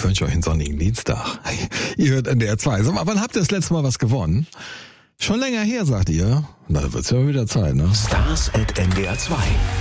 wünsche euch einen sonnigen Dienstag. Ihr hört NDR 2. Sag mal, wann habt ihr das letzte Mal was gewonnen? Schon länger her, sagt ihr? Na, wird's ja wieder Zeit, ne? Stars at NDR 2.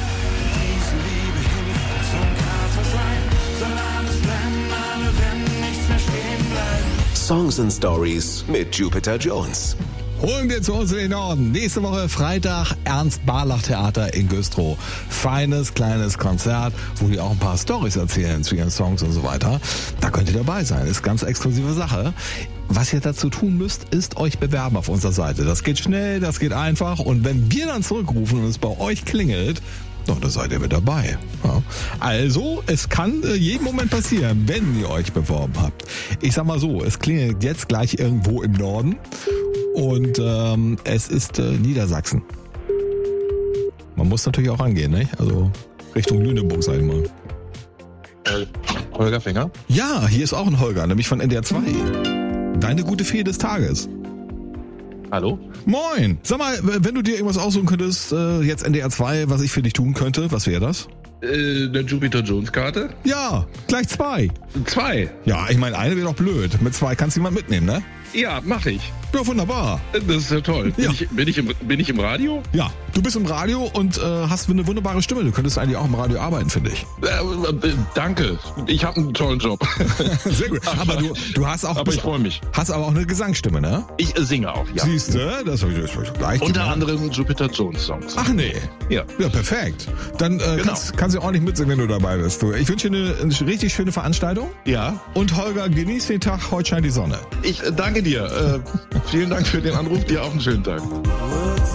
Songs and Stories mit Jupiter Jones. Holen wir zu uns in den Norden. Nächste Woche Freitag Ernst-Barlach-Theater in Güstrow. Feines, kleines Konzert, wo die auch ein paar Storys erzählen zu ihren Songs und so weiter. Da könnt ihr dabei sein. Ist ganz exklusive Sache. Was ihr dazu tun müsst, ist euch bewerben auf unserer Seite. Das geht schnell, das geht einfach. Und wenn wir dann zurückrufen und es bei euch klingelt, da seid ihr mit dabei. Ja. Also, es kann jeden Moment passieren, wenn ihr euch beworben habt. Ich sag mal so, es klingelt jetzt gleich irgendwo im Norden und es ist Niedersachsen. Man muss natürlich auch rangehen, ne? Also Richtung Lüneburg, sag ich mal. Holger Finger? Ja, hier ist auch ein Holger, nämlich von NDR 2. Deine gute Fee des Tages. Hallo? Moin! Sag mal, wenn du dir irgendwas aussuchen könntest, jetzt NDR 2, was ich für dich tun könnte, was wäre das? Eine Jupiter Jones Karte? Ja, gleich 2. 2? Ja, ich meine, eine wäre doch blöd. Mit 2 kannst du jemand mitnehmen, ne? Ja, mache ich. Ja, wunderbar. Das ist ja toll. Ja. Bin ich im Radio? Ja, du bist im Radio und hast eine wunderbare Stimme. Du könntest eigentlich auch im Radio arbeiten, finde ich. Danke. Ich habe einen tollen Job. Sehr gut. Aber du hast auch... Aber ich freue mich. Hast aber auch eine Gesangsstimme, ne? Ich singe auch, ja. Siehst du? Das habe ich gleich Unter gemacht. anderem Jupiter Jones Songs. Ach nee. Ja. Ja, perfekt. Dann Genau. kannst du ordentlich mitsingen, wenn du dabei bist. Ich wünsche dir eine richtig schöne Veranstaltung. Ja. Und Holger, genieß den Tag. Heute scheint die Sonne. Ich danke dir. Vielen Dank für den Anruf. Dir auch einen schönen Tag.